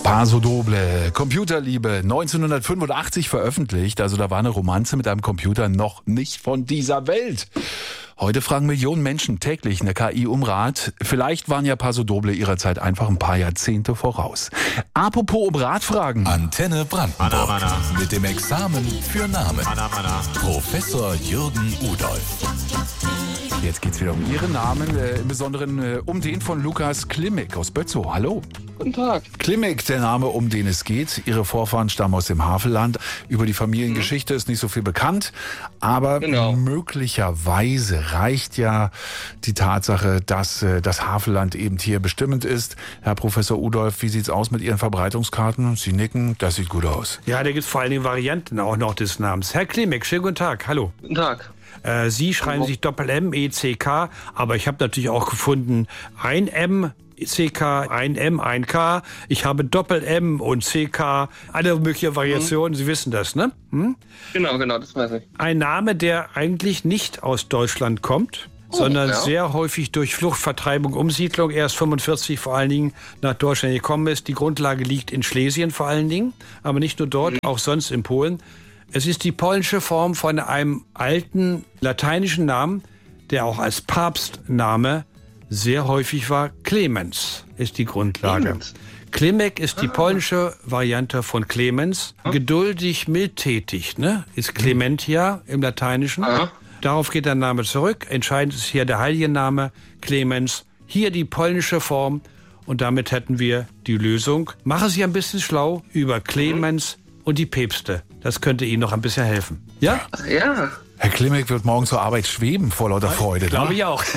Paso Doble, Computerliebe, 1985 veröffentlicht. Also da war eine Romanze mit einem Computer noch nicht von dieser Welt. Heute fragen Millionen Menschen täglich eine KI um Rat. Vielleicht waren ja Paso Doble ihrer Zeit einfach ein paar Jahrzehnte voraus. Apropos um Rat fragen. Antenne Brandenburg mit dem Examen für Namen. Professor Jürgen Udolph. Jetzt geht's wieder um Ihren Namen, im Besonderen um den von Lukas Klimek aus Bötzow. Hallo. Guten Tag. Klimek, der Name, um den es geht. Ihre Vorfahren stammen aus dem Havelland. Über die Familiengeschichte ist nicht so viel bekannt. Aber möglicherweise reicht ja die Tatsache, dass das Havelland eben hier bestimmend ist. Herr Professor Udolph, wie sieht's aus mit Ihren Verbreitungskarten? Sie nicken, das sieht gut aus. Ja, da gibt es vor allen Dingen Varianten auch noch des Namens. Herr Klimek, schönen guten Tag. Hallo. Guten Tag. Sie schreiben sich Doppel-M-E-C-K, aber ich habe natürlich auch gefunden ein M, CK, ein M, ein K. Ich habe Doppel-M und CK, alle mögliche Variationen. Sie wissen das, ne? Genau, das weiß ich. Ein Name, der eigentlich nicht aus Deutschland kommt, sondern sehr häufig durch Flucht, Vertreibung, Umsiedlung erst 45 vor allen Dingen nach Deutschland gekommen ist. Die Grundlage liegt in Schlesien vor allen Dingen, aber nicht nur dort, auch sonst in Polen. Es ist die polnische Form von einem alten lateinischen Namen, der auch als Papstname sehr häufig war. Clemens ist die Grundlage. Klimek ist die polnische Variante von Clemens. Geduldig, mildtätig, ne? Ist Clementia im Lateinischen. Darauf geht der Name zurück. Entscheidend ist hier der heilige Name Clemens. Hier die polnische Form. Und damit hätten wir die Lösung. Mache Sie ein bisschen schlau über Clemens und die Päpste. Das könnte Ihnen noch ein bisschen helfen. Ja? Ja. Herr Klimek wird morgen zur Arbeit schweben vor lauter Freude. Glaube ich auch.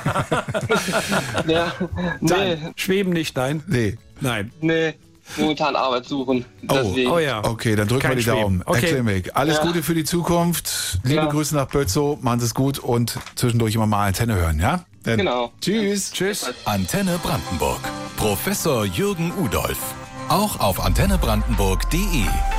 Ja. Nee. Schweben nicht, nein? Nee. Nein. Nee. Momentan Arbeit suchen. Deswegen. Oh ja. Okay, dann drücken wir die Daumen. Okay. Herr Klimek, alles Gute für die Zukunft. Liebe Grüße nach Bötzow. Machen Sie es gut und zwischendurch immer mal Antenne hören, ja? Dann Genau. Tschüss. Tschüss. Antenne Brandenburg. Professor Jürgen Udolph. Auch auf antennebrandenburg.de.